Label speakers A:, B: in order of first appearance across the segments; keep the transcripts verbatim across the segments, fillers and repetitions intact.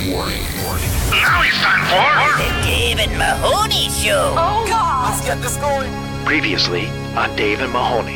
A: Warning, warning, warning. Now it's time for
B: The Dave and Mahoney Show.
C: Oh, God. Let's get this going.
D: Previously on Dave and Mahoney.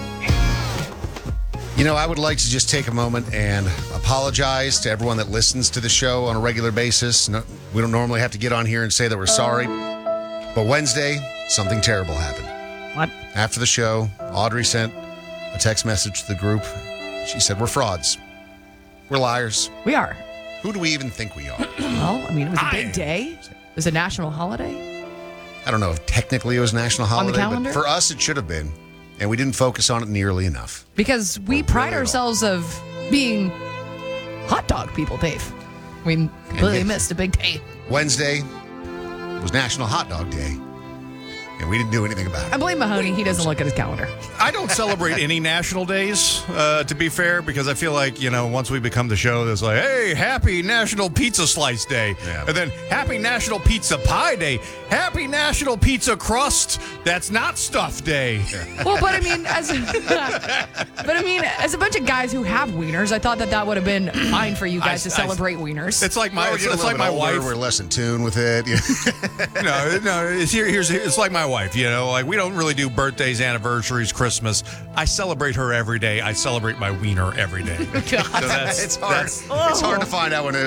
E: You know, I would like to just take a moment and apologize to everyone that listens to the show on a regular basis. No, we don't normally have to get on here and say that we're sorry. But Wednesday, something terrible happened.
C: What?
E: After the show, Audrey sent a text message to the group. She said, we're frauds. We're liars.
C: We are.
E: Who do we even think we are?
C: Well, I mean, it was a
E: I
C: big
E: am.
C: day. It was a national holiday.
E: I don't know if technically it was National Holiday,
C: calendar?
E: but for us it should have been. And we didn't focus on it nearly enough.
C: Because we
E: Or
C: pride
E: really at all.
C: ourselves of being hot dog people, Dave. We completely
E: yet-
C: missed a big day.
E: Wednesday was National Hot Dog Day. And we didn't do anything about it.
C: I blame Mahoney. He doesn't look at his calendar.
F: I don't celebrate any national days, uh, to be fair, because I feel like, you know, once we become the show, there's like, hey, happy National Pizza Slice Day.
E: Yeah.
F: And then happy National Pizza Pie Day. Happy National Pizza Crust That's Not Stuff Day.
C: Well, but I mean, as but I mean, as a bunch of guys who have wieners, I thought that that would have been fine for you guys
F: I-
C: to
F: I-
C: celebrate wieners.
F: It's like my,
E: Well,
F: it's,
E: we're
F: it's
E: getting a
F: like
E: little
F: my
E: bit older,
F: wife.
E: We're less in tune with it.
F: no, no, it's here. Here's it's like my wife. You know, like we don't really do birthdays, anniversaries, Christmas. I celebrate her every day. I celebrate my wiener every day. So that's
E: it's hard.
F: that's-
E: It's hard to find out when it